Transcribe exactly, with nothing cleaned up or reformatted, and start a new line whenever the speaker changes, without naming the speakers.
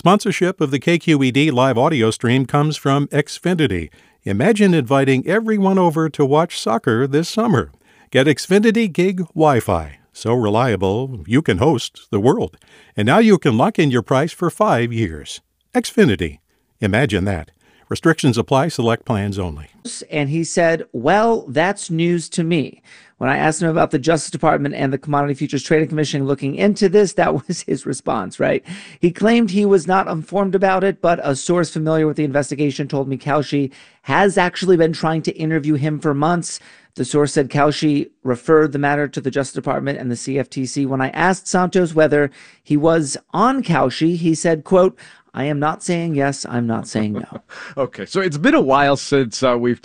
Sponsorship of the K Q E D live audio stream comes from Xfinity. Imagine inviting everyone over to watch soccer this summer. Get Xfinity Gig Wi-Fi. So reliable, you can host the world. And now you can lock in your price for five years. Xfinity. Imagine that. Restrictions apply. Select plans only.
And he said, well, that's news to me. When I asked him about the Justice Department and the Commodity Futures Trading Commission looking into this, that was his response, right? He claimed he was not informed about it, but a source familiar with the investigation told me Kalshi has actually been trying to interview him for months. The source said Kalshi referred the matter to the Justice Department and the C F T C. When I asked Santos whether he was on Kalshi, he said, quote, I am not saying yes, I'm not saying no.
Okay, so it's been a while since uh, we've